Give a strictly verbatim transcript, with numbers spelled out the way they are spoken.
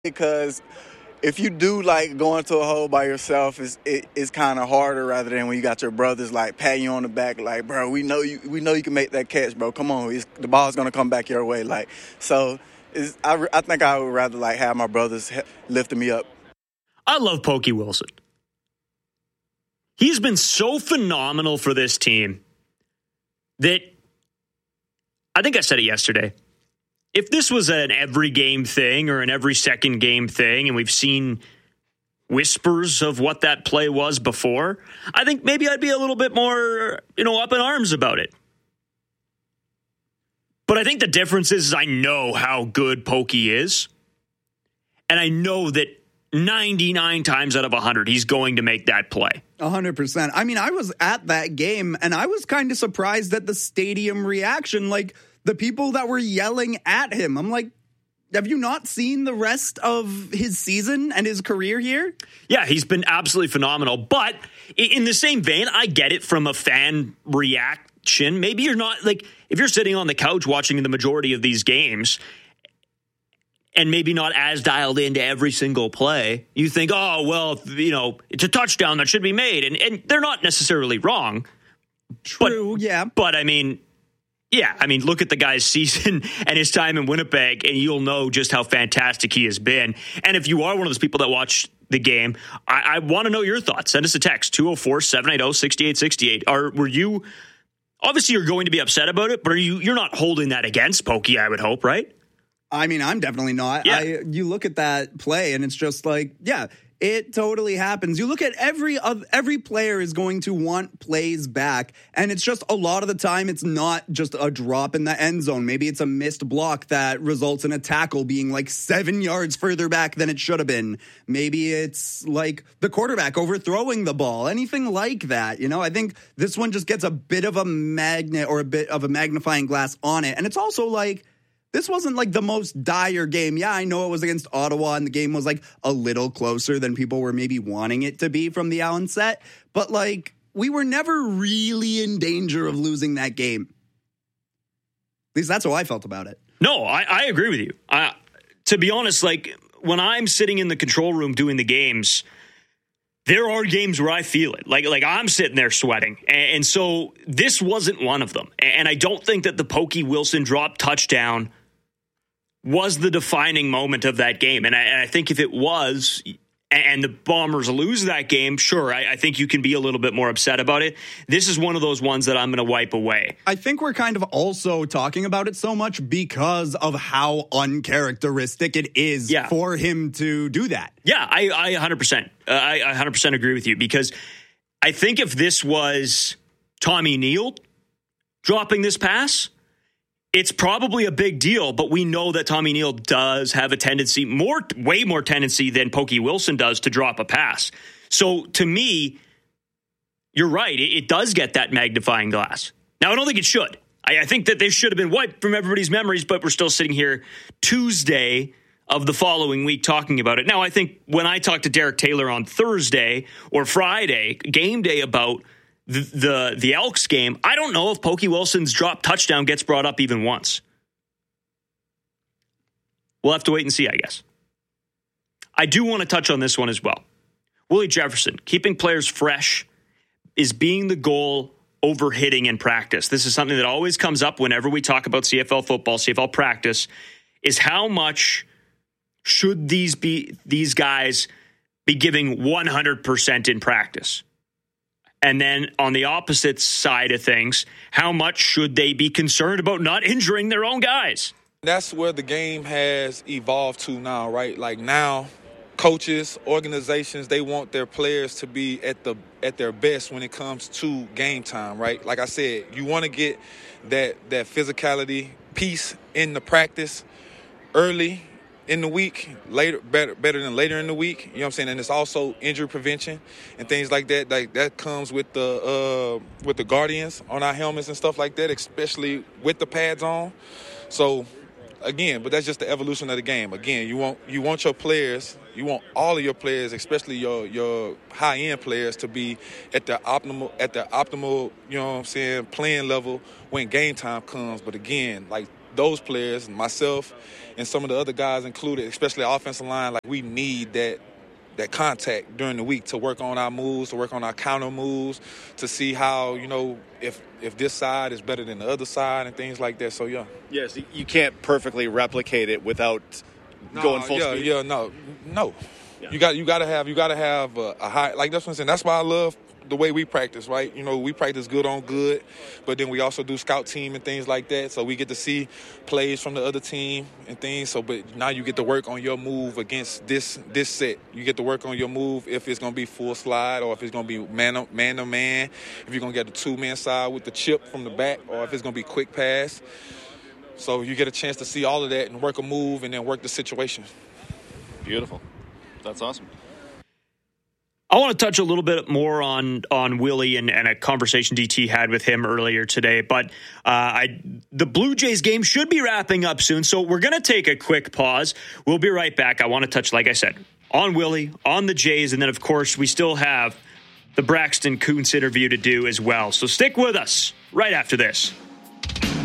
because if you do like going to a hole by yourself, it's it, it's kind of harder rather than when you got your brothers like patting you on the back, like, bro, we know you, we know you can make that catch, bro. Come on, it's, the ball's gonna come back your way, like. So, it's, I I think I would rather like have my brothers he- lifting me up. I love Pokey Wilson. He's been so phenomenal for this team that I think I said it yesterday. If this was an every game thing or an every second game thing, and we've seen whispers of what that play was before, I think maybe I'd be a little bit more, you know, up in arms about it. But I think the difference is, is I know how good Pokey is. And I know that ninety-nine times out of one hundred, he's going to make that play. one hundred percent. I mean, I was at that game, and I was kind of surprised at the stadium reaction. Like, the people that were yelling at him. I'm like, have you not seen the rest of his season and his career here? Yeah, he's been absolutely phenomenal. But in the same vein, I get it from a fan reaction. Maybe you're not, like, if you're sitting on the couch watching the majority of these games and maybe not as dialed into every single play, you think, oh, well, you know, it's a touchdown that should be made. And, and they're not necessarily wrong. True, but, yeah. But, I mean... Yeah, I mean, look at the guy's season and his time in Winnipeg, and you'll know just how fantastic he has been. And if you are one of those people that watch the game, I, I want to know your thoughts. Send us a text, two oh four, seven eight oh, six eight six eight. Are Were you, obviously you're going to be upset about it, but are you, you're not holding that against Pokey, I would hope, right? I mean, I'm definitely not. Yeah. I, you look at that play, and it's just like, yeah, it totally happens. You look at every of every player is going to want plays back, and it's just a lot of the time it's not just a drop in the end zone. Maybe it's a missed block that results in a tackle being like seven yards further back than it should have been. Maybe it's like the quarterback overthrowing the ball, anything like that. You know, I think this one just gets a bit of a magnet or a bit of a magnifying glass on it, and it's also like, this wasn't like the most dire game. Yeah, I know it was against Ottawa and the game was like a little closer than people were maybe wanting it to be from the onset. But like, we were never really in danger of losing that game. At least that's how I felt about it. No, I, I agree with you. I, to be honest, like when I'm sitting in the control room doing the games, there are games where I feel it. Like, like I'm sitting there sweating. And, and so this wasn't one of them. And I don't think that the Pokey Wilson drop touchdown was the defining moment of that game. And I, and I think if it was, and the Bombers lose that game, sure, I, I think you can be a little bit more upset about it. This is one of those ones that I'm going to wipe away. I think we're kind of also talking about it so much because of how uncharacteristic it is yeah. for him to do that. Yeah, I, I one hundred percent. Uh, I one hundred percent agree with you, because I think if this was Tommy Neal dropping this pass, it's probably a big deal, but we know that Tommy Neal does have a tendency, more, way more tendency than Pokey Wilson does to drop a pass. So to me, you're right. It, it does get that magnifying glass. Now, I don't think it should. I, I think that they should have been wiped from everybody's memories, but we're still sitting here Tuesday of the following week talking about it. Now, I think when I talked to Derek Taylor on Thursday or Friday, game day, about The, the the Elks game, I don't know if Pokey Wilson's drop touchdown gets brought up even once. We'll have to wait and see, I guess. I do want to touch on this one as well. Willie Jefferson, keeping players fresh is being the goal over hitting in practice. This is something that always comes up whenever we talk about C F L football, C F L practice, is how much should these be these guys be giving one hundred percent in practice? And then on the opposite side of things, how much should they be concerned about not injuring their own guys? That's where the game has evolved to now, right? Like now, coaches, organizations, they want their players to be at the at their best when it comes to game time, right? Like I said, you want to get that that physicality piece in the practice early in the week, later better better than later in the week. You know what I'm saying? And it's also injury prevention and things like that. Like that comes with the uh, with the Guardians on our helmets and stuff like that, especially with the pads on. So again, but that's just the evolution of the game. Again, you want you want your players, you want all of your players, especially your your high end players, to be at their optimal at their optimal, you know what I'm saying, playing level when game time comes. But again, like those players, myself and some of the other guys included, especially our offensive line, like we need that that contact during the week to work on our moves, to work on our counter moves, to see how, you know, if if this side is better than the other side and things like that. So, yeah. Yes, you can't perfectly replicate it without no, going full yeah, speed. Yeah, no, no. Yeah. You got you got to have you got to have a, a high, like that's what I'm saying. That's why I love the way we practice, right? You know, we practice good on good, but then we also do scout team and things like that. So we get to see plays from the other team and things. So, but now you get to work on your move against this this set. You get to work on your move if it's going to be full slide or if it's going to be man man to man. If you're going to get the two man side with the chip from the back, or if it's going to be quick pass. So you get a chance to see all of that and work a move and then work the situation. Beautiful. That's awesome. I want to touch a little bit more on on Willie and, and a conversation D T had with him earlier today. But uh, I the Blue Jays game should be wrapping up soon, so we're going to take a quick pause. We'll be right back. I want to touch, like I said, on Willie, on the Jays, and then, of course, we still have the Braxton Kuntz interview to do as well. So stick with us right after this.